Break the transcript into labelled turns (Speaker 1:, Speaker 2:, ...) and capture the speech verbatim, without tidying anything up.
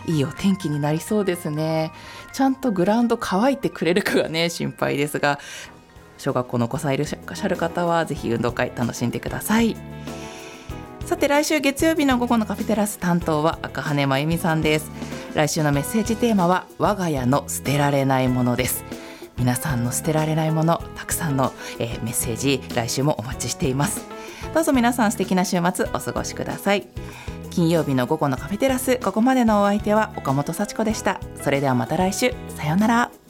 Speaker 1: いいお天気になりそうですね。ちゃんとグラウンド乾いてくれるかがね心配ですが、小学校のお子さんいらっしゃる方はぜひ運動会楽しんでください。さて来週月曜日の午後のカフェテラス担当は赤羽真由美さんです。来週のメッセージテーマは我が家の捨てられないものです。皆さんの捨てられないもの、たくさんの、えー、メッセージ来週もお待ちしています。どうぞ皆さん素敵な週末お過ごしください。金曜日の午後のカフェテラス、ここまでのお相手は岡本幸子でした。それではまた来週、さようなら。